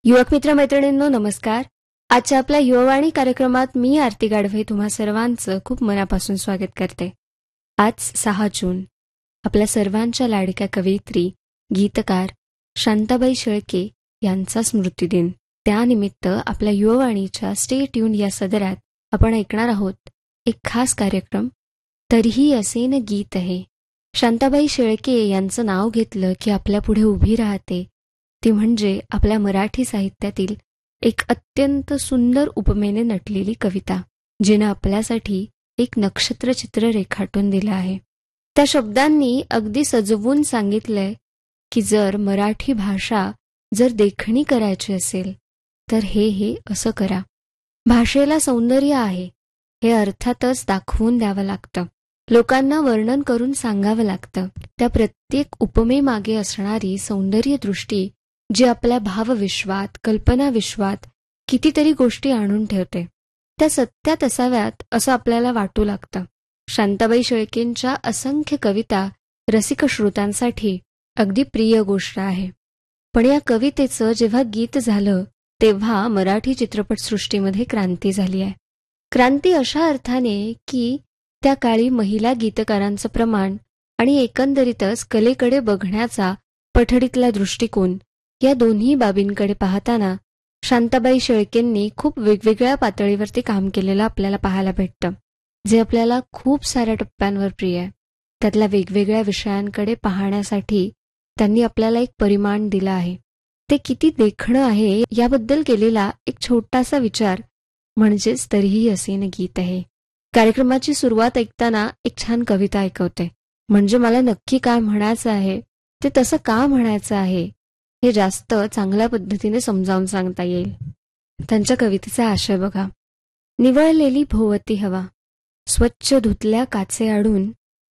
युवक मित्र मैत्रिणींनो नमस्कार. आजच्या आपल्या युववाणी कार्यक्रमात मी आरती गाढवे तुम्हा सर्वांचं खूप मनापासून स्वागत करते. आज 6 जून आपल्या सर्वांच्या लाडक्या कवयित्री, गीतकार शांताबाई शेळके यांचा स्मृतिदिन. त्यानिमित्त आपल्या युववाणीच्या स्टे ट्यून या सदरात आपण ऐकणार आहोत एक खास कार्यक्रम, तरीही असे न गीत आहे. शांताबाई शेळके यांचं नाव घेतलं की आपल्या पुढे उभी राहते ती म्हणजे आपल्या मराठी साहित्यातील एक अत्यंत सुंदर उपमेने नटलेली कविता, जिनं आपल्यासाठी एक नक्षत्रचित्र रेखाटून दिलं आहे. त्या शब्दांनी अगदी सजवून सांगितलंय की जर मराठी भाषा जर देखणी करायची असेल तर हे असं करा. भाषेला सौंदर्य आहे हे अर्थातच दाखवून द्यावं लागतं, लोकांना वर्णन करून सांगावं लागतं. त्या प्रत्येक उपमेमागे असणारी सौंदर्य दृष्टी जी आपल्या भावविश्वात, कल्पनाविश्वात कितीतरी गोष्टी आणून ठेवते, त्या सत्यात असाव्यात असं आपल्याला वाटू लागतं. शांताबाई शेळकेंच्या असंख्य कविता रसिक श्रोतांसाठी अगदी प्रिय गोष्ट आहे. पण या कवितेचं जेव्हा गीत झालं तेव्हा मराठी चित्रपटसृष्टीमध्ये क्रांती झाली आहे. क्रांती अशा अर्थाने की त्या काळी महिला गीतकारांचं प्रमाण आणि एकंदरीतच कलेकडे बघण्याचा पठडीतला दृष्टिकोन या दोन्ही बाबींकडे पाहताना शांताबाई शेळकेंनी खूप वेगवेगळ्या पातळीवरती काम केलेलं आपल्याला पाहायला भेटतं, जे आपल्याला खूप साऱ्या टप्प्यांवर प्रिय आहे. त्यातल्या वेगवेगळ्या विषयांकडे पाहण्यासाठी त्यांनी आपल्याला एक परिमाण दिलं आहे. ते किती देखणं आहे याबद्दल केलेला एक छोटासा विचार म्हणजेच तरीही असे न गीत आहे. कार्यक्रमाची सुरुवात ऐकताना एक छान कविता ऐकवते, म्हणजे मला नक्की काय म्हणायचं आहे ते तसं का म्हणायचं आहे हे जास्त चांगल्या पद्धतीने समजावून सांगता येईल. त्यांच्या कवितेचा आशय बघा. निवळलेली भोवती हवा, स्वच्छ धुतल्या काचे आडून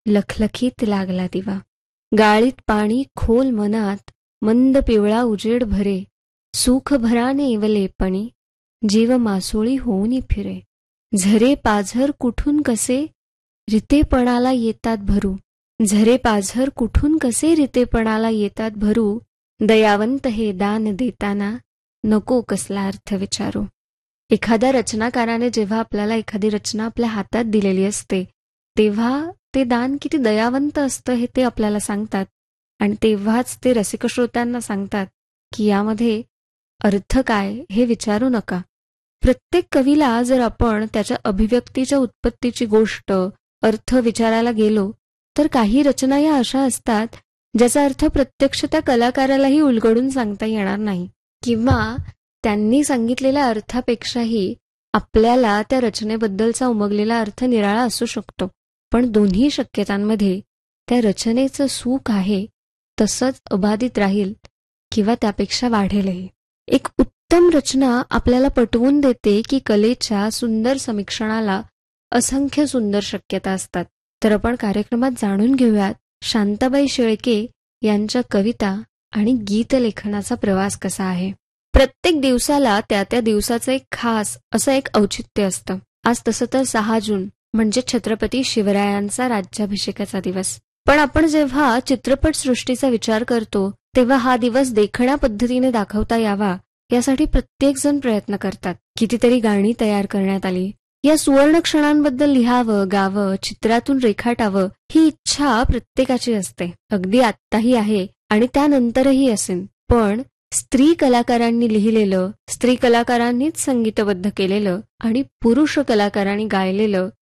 लखलखीत लागला दिवा. गाळीत पाणी खोल मनात मंद पिवळा उजेड भरे. सुख भराने इवलेपणी जीव मासोळी होऊनी फिरे. झरे पाझर कुठून कसे रितेपणाला येतात भरू. झरे पाझर कुठून कसे रितेपणाला येतात भरू. दयावंत हे दान देताना नको कसला अर्थ विचारू. एखाद्या रचनाकाराने जेव्हा आपल्याला एखादी रचना आपल्या हातात दिलेली असते तेव्हा ते दान किती दयावंत असतं हे ते आपल्याला सांगतात, आणि तेव्हाच ते रसिक श्रोत्यांना सांगतात की यामध्ये अर्थ काय हे विचारू नका. प्रत्येक कवीला जर आपण त्याच्या अभिव्यक्तीच्या उत्पत्तीची गोष्ट, अर्थ विचारायला गेलो तर काही रचना या अशा असतात ज्याचा अर्थ प्रत्यक्ष त्या कलाकारालाही उलगडून सांगता येणार नाही, किंवा त्यांनी सांगितलेल्या अर्थापेक्षाही आपल्याला त्या रचनेबद्दलचा उमगलेला अर्थ निराळा असू शकतो. पण दोन्ही शक्यतांमध्ये त्या रचनेचं सुख आहे तसंच अबाधित राहील किंवा त्यापेक्षा वाढेलही. एक उत्तम रचना आपल्याला पटवून देते की कलेच्या सुंदर समीक्षणाला असंख्य सुंदर शक्यता असतात. तर आपण कार्यक्रमात जाणून घेऊयात शांताबाई शेळके यांच्या कविता आणि गीतलेखनाचा प्रवास कसा आहे. प्रत्येक दिवसाला त्या त्या दिवसाचं एक खास असं एक औचित्य असतं. आज तसं तर 6 जून म्हणजे छत्रपती शिवरायांचा राज्याभिषेकाचा दिवस. पण आपण जेव्हा चित्रपटसृष्टीचा विचार करतो तेव्हा हा दिवस देखण्या पद्धतीने दाखवता यावा यासाठी प्रत्येक जण प्रयत्न करतात. कितीतरी गाणी तयार करण्यात आली. या सुवर्ण क्षणांबद्दल लिहावं, गावं, चित्रातून रेखाटावं ही इच्छा प्रत्येकाची असते. अगदी आत्ताही आहे आणि त्यानंतरही असेल. पण स्त्री कलाकारांनी लिहिलेलं, स्त्री कलाकारांनीच संगीतबद्ध केलेलं आणि पुरुष कलाकारांनी गायलेलं